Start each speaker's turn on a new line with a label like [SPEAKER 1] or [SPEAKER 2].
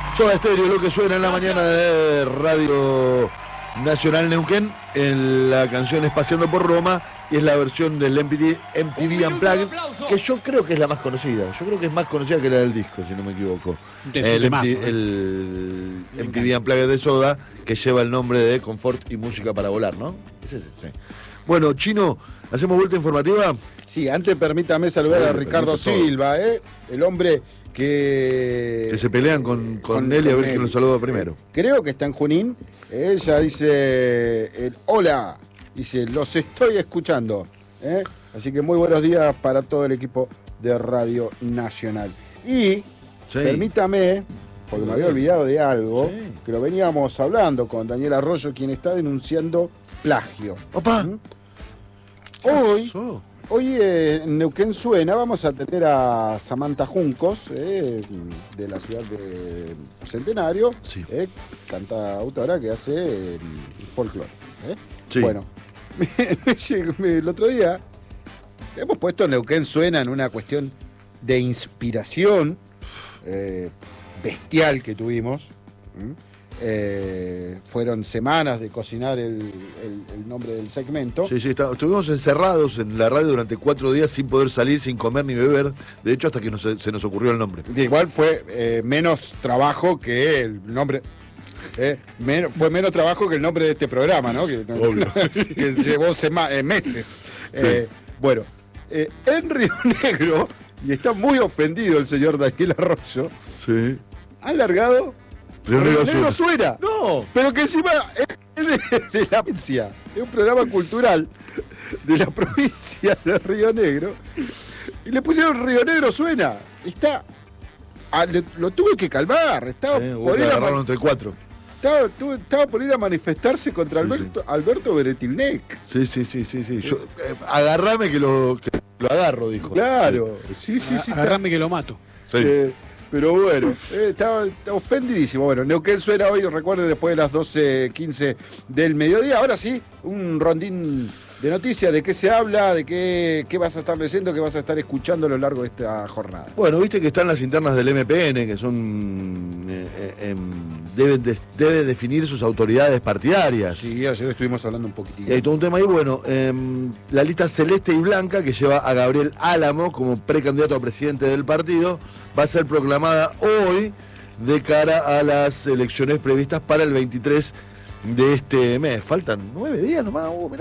[SPEAKER 1] Soda Stereo, lo que suena en la mañana de Radio Nacional Neuquén. La canción es Paseando por Roma y es la versión del MTV Unplugged, que yo creo que es la más conocida. Yo creo que es más conocida que la del disco, si no me equivoco. El MTV Unplugged de Soda, que lleva el nombre de Confort y Música para Volar, ¿no? Es ese, sí. Bueno, Chino, ¿hacemos vuelta informativa?
[SPEAKER 2] Sí, antes permítame saludar a Ricardo Silva, el hombre que
[SPEAKER 1] se pelean con él y a ver quién lo saluda primero.
[SPEAKER 2] Creo que está en Junín. Ella dice, hola, dice, los estoy escuchando. Así que muy buenos días para todo el equipo de Radio Nacional. Y permítame, porque me había olvidado de algo, que lo veníamos hablando con Daniel Arroyo, quien está denunciando plagio.
[SPEAKER 1] ¡Opa!
[SPEAKER 2] Hoy en Neuquén Suena vamos a tener a Samantha Juncos, de la ciudad de Centenario, cantautora que hace folclore. Bueno, el otro día hemos puesto Neuquén Suena en una cuestión de inspiración bestial que tuvimos. Fueron semanas de cocinar el nombre del segmento.
[SPEAKER 1] Sí, estuvimos encerrados en la radio durante 4 días sin poder salir, sin comer ni beber. De hecho, hasta que se nos ocurrió el nombre.
[SPEAKER 2] Igual fue menos trabajo que el nombre. Fue menos trabajo que el nombre de este programa, ¿no? Que llevó meses. Bueno, en Río Negro, y está muy ofendido el señor Daniel Arroyo, han largado Río Negro Suena.
[SPEAKER 1] No,
[SPEAKER 2] pero que encima es de la provincia. Es un programa cultural de la provincia de Río Negro. Y le pusieron Río Negro Suena. Lo tuve que calmar. Estaba por ir
[SPEAKER 1] entre 4.
[SPEAKER 2] Estaba por ir a manifestarse contra Alberto Beretilnec.
[SPEAKER 1] Sí. Yo, agarrame que lo agarro, dijo.
[SPEAKER 2] Claro, sí.
[SPEAKER 3] Agarrame que lo mato.
[SPEAKER 1] Sí.
[SPEAKER 2] Pero bueno, estaba ofendidísimo. Bueno, Neuquén Suena hoy, recuerden, después de las 12:15 del mediodía. Ahora sí, un rondín de noticias, de qué se habla, de qué vas a estar leyendo, qué vas a estar escuchando a lo largo de esta jornada.
[SPEAKER 1] Bueno, viste que están las internas del MPN, que son debe definir sus autoridades partidarias.
[SPEAKER 2] Sí, ayer estuvimos hablando un poquitito.
[SPEAKER 1] Y hay todo un tema ahí, bueno, la lista celeste y blanca, que lleva a Gabriel Álamo como precandidato a presidente del partido, va a ser proclamada hoy de cara a las elecciones previstas para el 23 de este mes. Faltan 9 días nomás. Mirá.